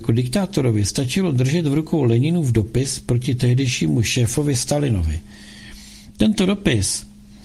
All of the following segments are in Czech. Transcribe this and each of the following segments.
Jako diktátorovi stačilo držet v rukou Leninův dopis proti tehdejšímu šéfovi Stalinovi. Tento dopis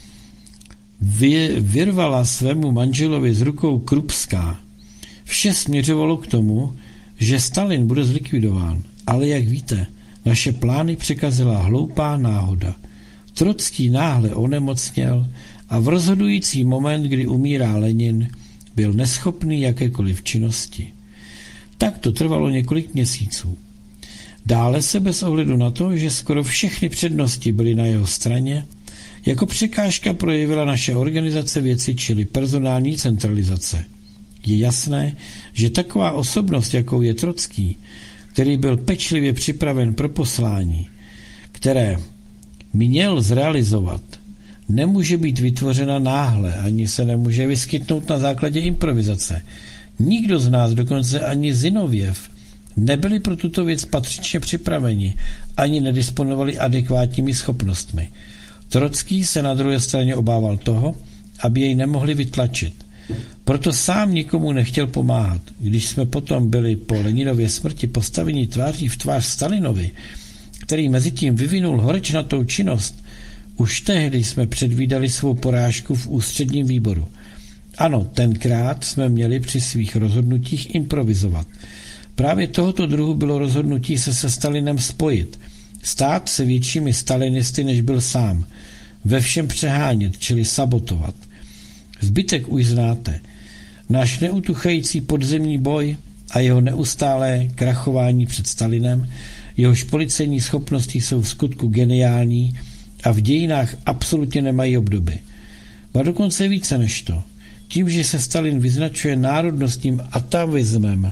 vyrvala svému manželovi z rukou Krupská. Vše směřovalo k tomu, že Stalin bude zlikvidován, ale jak víte, naše plány překazila hloupá náhoda. Trocký náhle onemocněl a v rozhodující moment, kdy umírá Lenin, byl neschopný jakékoliv činnosti. Tak to trvalo několik měsíců. Dále se bez ohledu na to, že skoro všechny přednosti byly na jeho straně, jako překážka projevila naše organizace věci, čili personální centralizace. Je jasné, že taková osobnost, jakou je Trocký, který byl pečlivě připraven pro poslání, které měl zrealizovat, nemůže být vytvořena náhle, ani se nemůže vyskytnout na základě improvizace. Nikdo z nás, dokonce ani Zinovjev, nebyli pro tuto věc patřičně připraveni, ani nedisponovali adekvátními schopnostmi. Trocký se na druhé straně obával toho, aby jej nemohli vytlačit. Proto sám nikomu nechtěl pomáhat. Když jsme potom byli po Leninově smrti postaveni tváří v tvář Stalinovi, který mezitím vyvinul horečnatou činnost, už tehdy jsme předvídali svou porážku v ústředním výboru. Ano, tenkrát jsme měli při svých rozhodnutích improvizovat. Právě tohoto druhu bylo rozhodnutí se Stalinem spojit, stát se většími stalinisty, než byl sám, ve všem přehánět, čili sabotovat. Zbytek už znáte. Náš neutuchající podzemní boj a jeho neustálé krachování před Stalinem, jehož policejní schopnosti jsou v skutku geniální a v dějinách absolutně nemají obdoby. A dokonce více než to. Tím, že se Stalin vyznačuje národnostním atavismem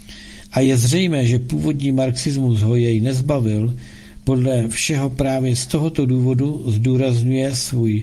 a je zřejmé, že původní marxismus ho jej nezbavil, podle všeho právě z tohoto důvodu zdůrazňuje svůj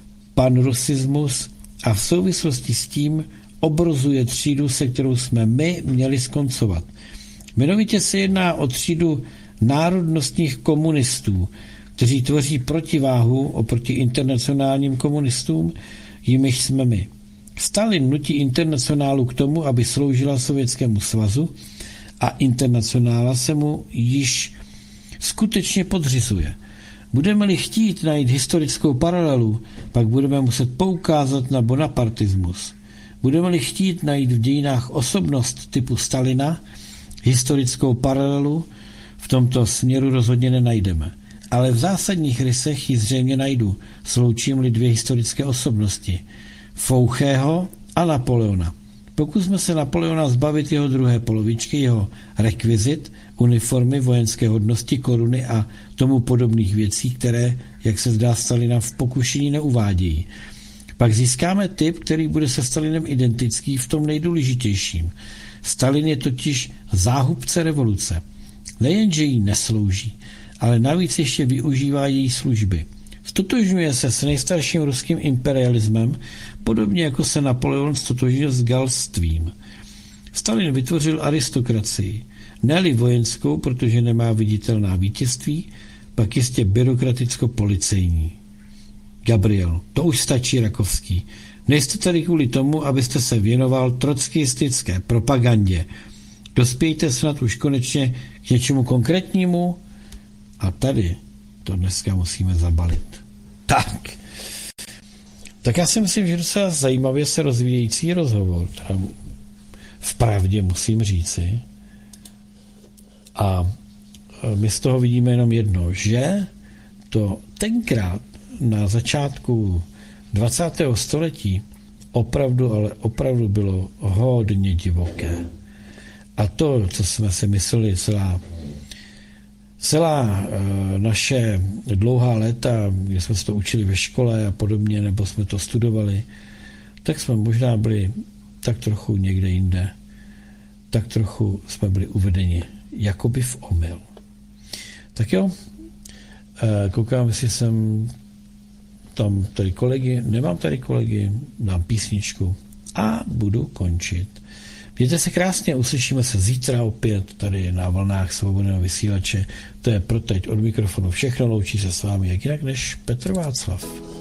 panrusismus a v souvislosti s tím obrozuje třídu, se kterou jsme my měli skoncovat. Jmenovitě se jedná o třídu národnostních komunistů, kteří tvoří protiváhu oproti internacionálním komunistům, jimiž jsme my. Stalin nutí internacionálu k tomu, aby sloužila Sovětskému svazu a internacionála se mu již skutečně podřizuje. Budeme-li chtít najít historickou paralelu, pak budeme muset poukázat na bonapartismus. Budeme-li chtít najít v dějinách osobnost typu Stalina, historickou paralelu v tomto směru rozhodně nenajdeme. Ale v zásadních rysech ji zřejmě najdu, sloučím-li dvě historické osobnosti, Fouchého a Napoleona. Pokusme se Napoleona zbavit jeho druhé polovičky, jeho rekvizit, uniformy, vojenské hodnosti, koruny a tomu podobných věcí, které, jak se zdá, Stalina v pokušení neuvádějí. Pak získáme typ, který bude se Stalinem identický v tom nejdůležitějším. Stalin je totiž záhubce revoluce. Nejenže jí neslouží, ale navíc ještě využívá její služby. Stotožňuje se s nejstarším ruským imperialismem, podobně jako se Napoleon stotožnil s galstvím. Stalin vytvořil aristokracii, ne-li vojenskou, protože nemá viditelná vítězství, pak jistě byrokraticko-policejní. Gabriel, to už stačí, Rakovský. Nejste tady kvůli tomu, abyste se věnoval trockistické propagandě. Dospějte snad už konečně k něčemu konkrétnímu a tady to dneska musíme zabalit. Tak já si myslím, že docela zajímavě se rozvíjející rozhovor, teda vpravdě musím říci. A my z toho vidíme jenom jedno, že to tenkrát na začátku 20. století opravdu bylo hodně divoké. A to, co jsme si mysleli celá naše dlouhá léta, kdy jsme se to učili ve škole a podobně, nebo jsme to studovali, tak jsme možná byli tak trochu někde jinde. Tak trochu jsme byli uvedeni jakoby v omyl. Tak jo, koukám, jestli jsem tam tady kolegy, nemám tady kolegy, dám písničku a budu končit. Mějte se krásně, uslyšíme se zítra opět tady na vlnách Svobodného vysílače. To je pro teď od mikrofonu všechno, loučí se s vámi jak jinak než Petr Václav.